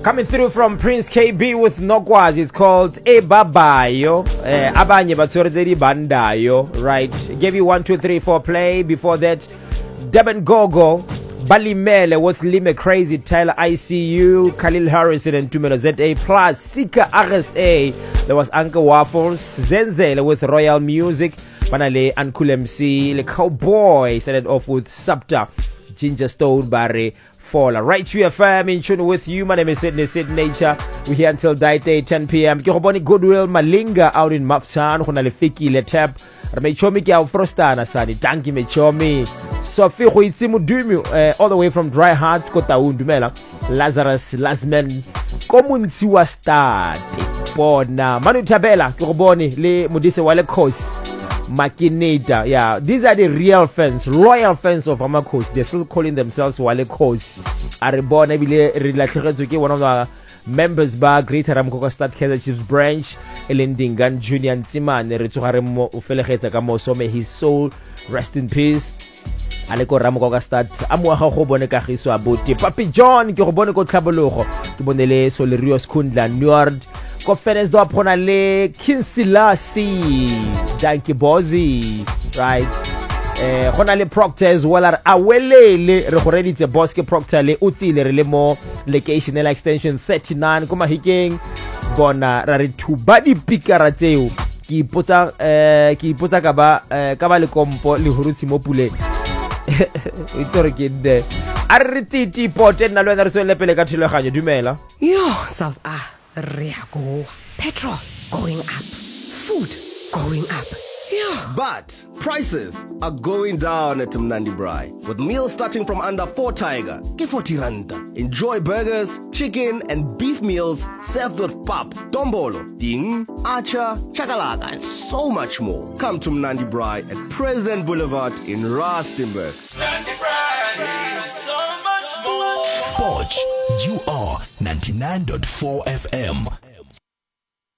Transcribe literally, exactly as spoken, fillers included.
Coming through from Prince K B with Nokwazi. It's called Ebabayo. Eh, Abanye Batsorezeri Bandayo. Right. Gave you one, two, three, four play. Before that, Deben Gogo, Balimele with Lime Crazy, Tyler I C U, Khalil Harrison and Tumelo Z A plus Sika R S A. There was Uncle Waffles, Zenzele with Royal Music, Panale Ankul M C, the Cowboy started off with Sapta, Ginger Stone Barry. Right, you F M in tune with you. My name is Sydney Sid Nature. We're here until day ten p.m. Kihoboni Goodwill Malinga out in Mapsan. Kuna lefiki le tap. Mechomi ki au frostana sani. Tanki mechomi. Sophie Huitsi Mudumi all the way from Dry Hearts Kota Undumela. Lazarus Lasman Komunsiwa Start. Bona Manu Tabela Kihoboni le Mudise Wale Kos. Makinata, yeah, these are the real fans, loyal fans of Amakos. They're still calling themselves Wale Kos. Aribon Ebile Relaterezuki, one of the members by Greater Ramkoko Start Kaizer Chiefs branch, Elendingan Junior Ntima, Neretuharemo Ufelekamo, so may his soul rest in peace. Aleko Ramkoko Start, Amwaha Hoboneka Hiso Abuti, Papi John, Kihoboneko Taboloho, Kibonele Solerios Kundla, Nord. Conference do Apronale Kinsilasi Danky Bozi, right? Eh, Honale Proctor as well as Awele le Rehoredite Bosque Proctor le Uti le Relemo location L extension thirty-nine Kuma Hiking Gona Raritu Badi Pikarateu Ki Puta eh Ki Puta Kaba eh Kaba le Kompo le Huruti Mopule Itorikinde Arrititi Poten na Lwena Risole Pele Katilo Khanyo Dumela. Yo, South Ah. Riago. Petrol going up. Food going up. Yeah. But prices are going down at Mnandi Braai. With meals starting from under four tiger, ke forty randa. Enjoy burgers, chicken and beef meals served with pap, dombolo, ding, acha, chakalaka and so much more. Come to Mnandi Braai at President Boulevard in Rustenburg. Mnandi Braai, so much more. Forge, you are ninety-nine point four F M.